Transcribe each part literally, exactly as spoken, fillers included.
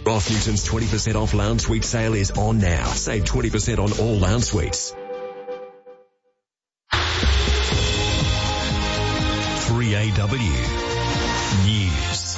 Ross Newton's twenty percent off lounge suite sale is on now. Save twenty percent on all lounge suites. three A W News.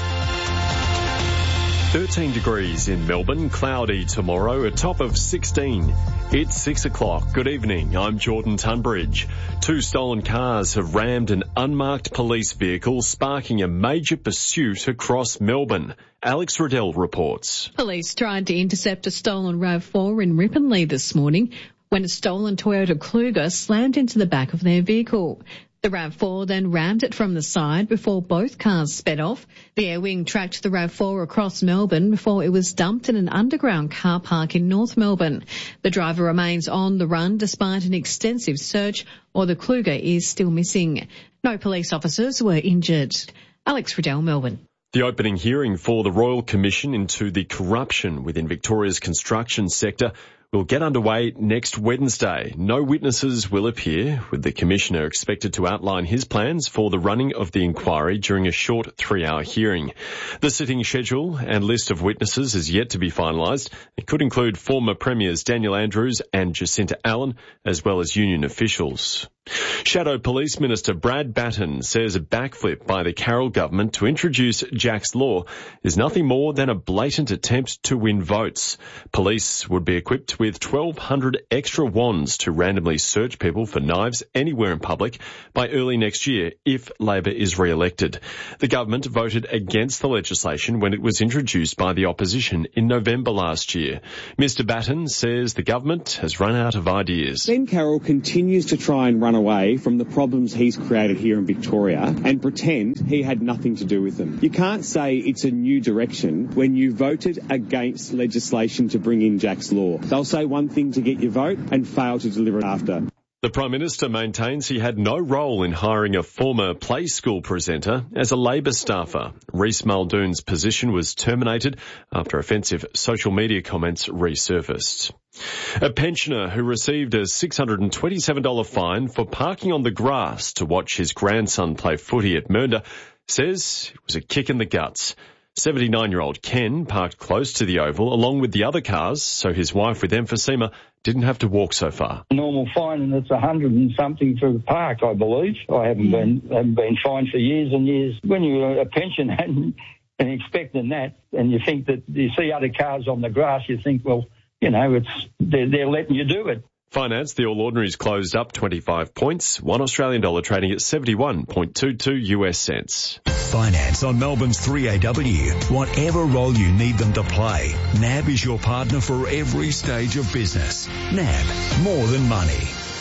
thirteen degrees in Melbourne, cloudy tomorrow, a top of sixteen. It's six o'clock. Good evening, I'm Jordan Tunbridge. Two stolen cars have rammed an unmarked police vehicle, sparking a major pursuit across Melbourne. Alex Riddell reports. Police tried to intercept a stolen RAV four in Ripponlea this morning when a stolen Toyota Kluger slammed into the back of their vehicle. The RAV four then rammed it from the side before both cars sped off. The air wing tracked the RAV four across Melbourne before it was dumped in an underground car park in North Melbourne. The driver remains on the run despite an extensive search, or the Kluger is still missing. No police officers were injured. Alex Riddell, Melbourne. The opening hearing for the Royal Commission into the corruption within Victoria's construction sector will get underway next Wednesday. No witnesses will appear, with the Commissioner expected to outline his plans for the running of the inquiry during a short three-hour hearing. The sitting schedule and list of witnesses is yet to be finalised. It could include former Premiers Daniel Andrews and Jacinta Allen, as well as union officials. Shadow Police Minister Brad Batten says a backflip by the Carroll government to introduce Jack's Law is nothing more than a blatant attempt to win votes. Police would be equipped with twelve hundred extra wands to randomly search people for knives anywhere in public by early next year if Labor is re-elected. The government voted against the legislation when it was introduced by the opposition in November last year. Mister Batten says the government has run out of ideas. Ben Carroll continues to try and run away from the problems he's created here in Victoria and pretend he had nothing to do with them. You can't say it's a new direction when you voted against legislation to bring in Jack's Law. They'll say one thing to get your vote and fail to deliver it after. The Prime Minister maintains he had no role in hiring a former play school presenter as a Labor staffer. Reece Muldoon's position was terminated after offensive social media comments resurfaced. A pensioner who received a six hundred twenty-seven dollars fine for parking on the grass to watch his grandson play footy at Mernda says it was a kick in the guts. seventy-nine-year-old Ken parked close to the oval along with the other cars, so his wife with emphysema didn't have to walk so far. Normal fine, and it's a hundred and something for the park, I believe. I haven't been haven't been fined for years and years. When you're a pensioner and, and expecting that, and you think that you see other cars on the grass, you think, well, you know, it's they're, they're letting you do it. Finance, the All Ordinaries closed up twenty-five points, one Australian dollar trading at seventy-one point two two U S cents. Finance on Melbourne's three A W. Whatever role you need them to play, N A B is your partner for every stage of business. N A B, more than money.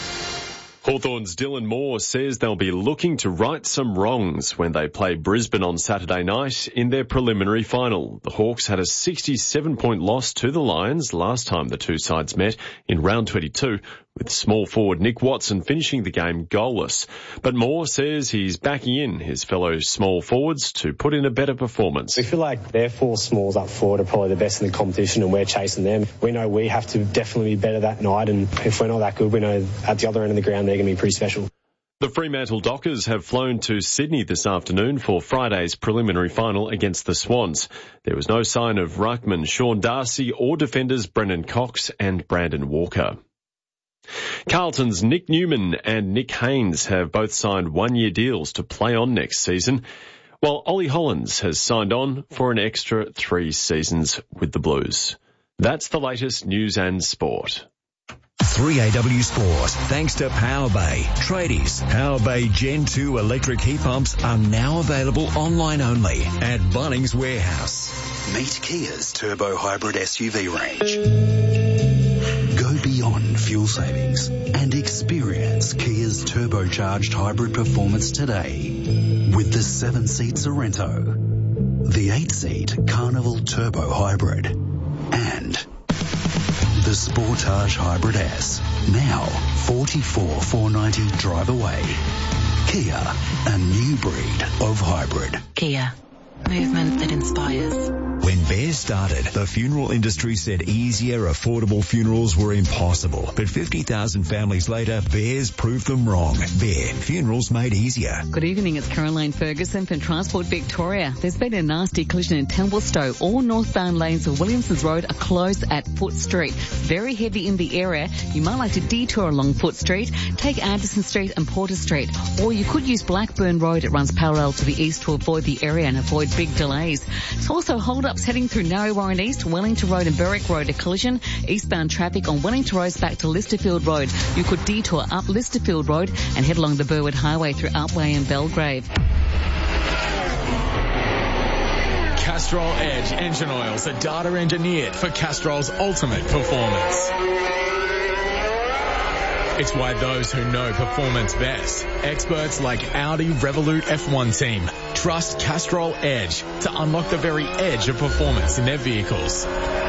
Hawthorn's Dylan Moore says they'll be looking to right some wrongs when they play Brisbane on Saturday night in their preliminary final. The Hawks had a sixty-seven point loss to the Lions last time the two sides met in round twenty-two, with small forward Nick Watson finishing the game goalless. But Moore says he's backing in his fellow small forwards to put in a better performance. We feel like their four smalls up forward are probably the best in the competition, and we're chasing them. We know we have to definitely be better that night, and if we're not that good, we know at the other end of the ground they're going to be pretty special. The Fremantle Dockers have flown to Sydney this afternoon for Friday's preliminary final against the Swans. There was no sign of ruckman Sean Darcy or defenders Brendan Cox and Brandon Walker. Carlton's Nick Newman and Nick Haynes have both signed one-year deals to play on next season, while Ollie Hollins has signed on for an extra three seasons with the Blues. That's the latest news and sport. three A W Sport, thanks to PowerBay. Tradies, PowerBay Gen two electric heat pumps are now available online only at Bunnings Warehouse. Meet Kia's turbo hybrid S U V range. Go beyond fuel savings and experience Kia's turbocharged hybrid performance today with the seven-seat Sorrento, the eight-seat Carnival Turbo Hybrid, and the Sportage Hybrid S. Now forty-four thousand four hundred ninety drive away. Kia, a new breed of hybrid. Kia, movement that inspires. When Bears Bear started, the funeral industry said easier, affordable funerals were impossible. But fifty thousand families later, Bear's proved them wrong. Bear, funerals made easier. Good evening, it's Caroline Ferguson from Transport Victoria. There's been a nasty collision in Templestowe. All northbound lanes of Williamsons Road are closed at Foot Street. Very heavy in the area. You might like to detour along Foot Street, take Anderson Street and Porter Street, or you could use Blackburn Road. It runs parallel to the east to avoid the area and avoid big delays. There's also hold-ups heading through Narre Warren East, Wellington Road and Berwick Road. A collision. Eastbound traffic on Wellington Road back to Listerfield Road. You could detour up Listerfield Road and head along the Burwood Highway through Upway and Belgrave. Castrol Edge engine oils are data engineered for Castrol's ultimate performance. It's why those who know performance best, experts like Audi Revolut F one team, trust Castrol Edge to unlock the very edge of performance in their vehicles.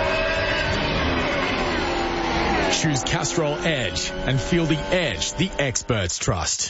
Choose Castrol Edge and feel the edge the experts trust.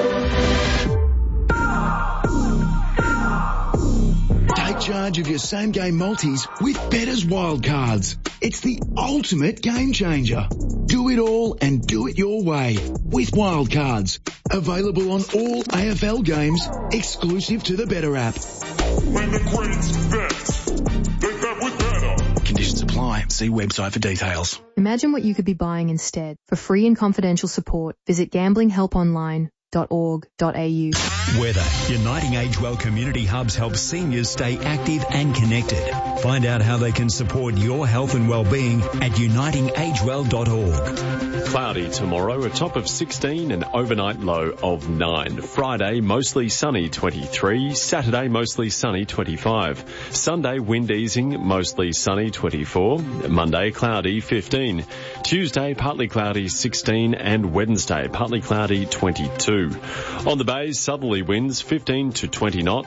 Take charge of your same-game multis with Better's Wildcards. It's the ultimate game changer. Do it all and do it your way with Wildcards. Available on all A F L games, exclusive to the Better app. When the greats bet, they bet with Better. Conditions apply. See website for details. Imagine what you could be buying instead. For free and confidential support, visit gambling help online dot org dot a u. Weather. Uniting Agewell Community Hubs helps seniors stay active and connected. Find out how they can support your health and well-being at uniting agewell dot org. Cloudy tomorrow, a top of sixteen and overnight low of nine. Friday, mostly sunny, twenty-three. Saturday, mostly sunny, twenty-five. Sunday, wind easing, mostly sunny, twenty-four. Monday, cloudy, fifteen. Tuesday, partly cloudy, sixteen. And Wednesday, partly cloudy, twenty-two. On the bays, southerly winds, fifteen to twenty knots.